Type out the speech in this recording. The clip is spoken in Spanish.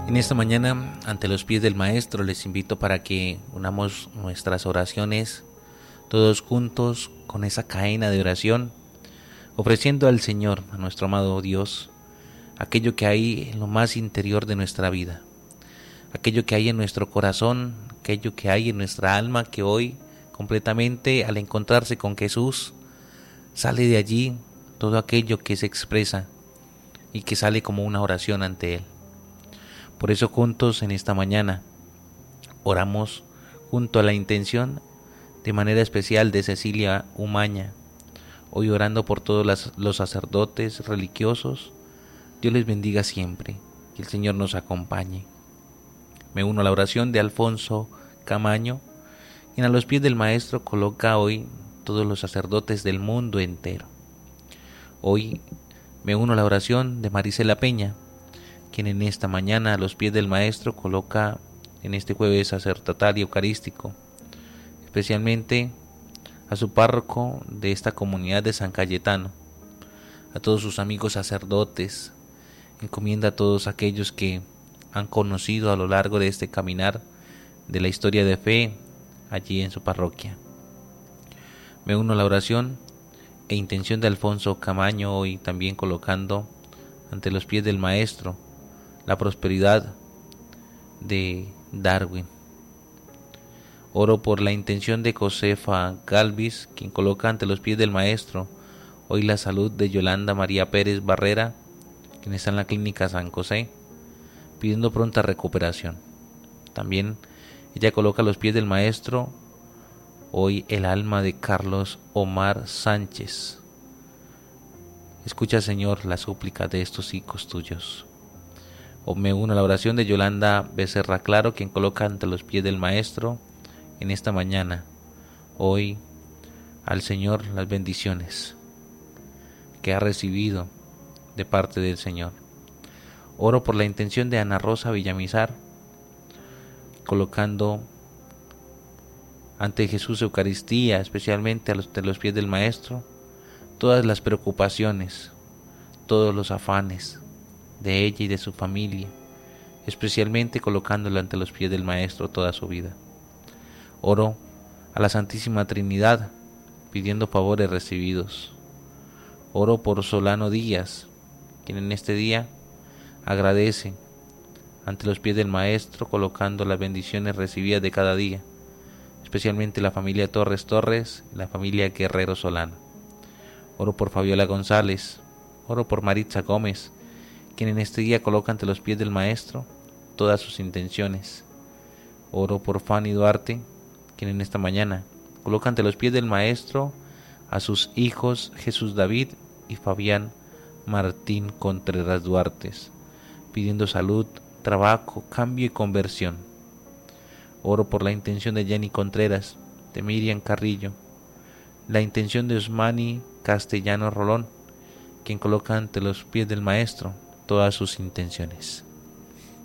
En esta mañana, ante los pies del Maestro, les invito para que unamos nuestras oraciones todos juntos con esa cadena de oración, ofreciendo al Señor, a nuestro amado Dios, aquello que hay en lo más interior de nuestra vida, aquello que hay en nuestro corazón, aquello que hay en nuestra alma, que hoy completamente al encontrarse con Jesús, sale de allí todo aquello que se expresa y que sale como una oración ante Él. Por eso juntos en esta mañana oramos junto a la intención de manera especial de Cecilia Umaña, hoy orando por todos los sacerdotes religiosos. Dios les bendiga siempre, que el Señor nos acompañe. Me uno a la oración de Alfonso Camaño, quien a los pies del Maestro coloca hoy todos los sacerdotes del mundo entero. Hoy me uno a la oración de Marisela Peña, quien en esta mañana a los pies del Maestro coloca en este jueves sacerdotal y eucarístico, especialmente a su párroco de esta comunidad de San Cayetano, a todos sus amigos sacerdotes, encomienda a todos aquellos que han conocido a lo largo de este caminar de la historia de fe allí en su parroquia. Me uno a la oración e intención de Alfonso Camaño, hoy también colocando ante los pies del Maestro la prosperidad de Darwin. Oro por la intención de Josefa Galvis, quien coloca ante los pies del Maestro hoy la salud de Yolanda María Pérez Barrera, quien está en la clínica San José, pidiendo pronta recuperación. También ella coloca a los pies del Maestro hoy el alma de Carlos Omar Sánchez. Escucha, Señor, la súplica de estos hijos tuyos. O me uno a la oración de Yolanda Becerra Claro, quien coloca ante los pies del Maestro en esta mañana, hoy, al Señor las bendiciones que ha recibido de parte del Señor. Oro por la intención de Ana Rosa Villamizar, colocando ante Jesús Eucaristía, especialmente ante los pies del Maestro, todas las preocupaciones, todos los afanes de ella y de su familia, especialmente colocándola ante los pies del Maestro toda su vida. Oro a la Santísima Trinidad, pidiendo favores recibidos. Oro por Solano Díaz, quien en este día agradece ante los pies del Maestro, colocando las bendiciones recibidas de cada día, especialmente la familia Torres Torres, la familia Guerrero Solano. Oro por Fabiola González, oro por Maritza Gómez, quien en este día coloca ante los pies del Maestro todas sus intenciones. Oro por Fanny Duarte, quien en esta mañana coloca ante los pies del Maestro a sus hijos Jesús David y Fabián Martín Contreras Duartes, pidiendo salud, trabajo, cambio y conversión. Oro por la intención de Jenny Contreras, de Miriam Carrillo, la intención de Osmani Castellano Rolón, quien coloca ante los pies del Maestro todas sus intenciones.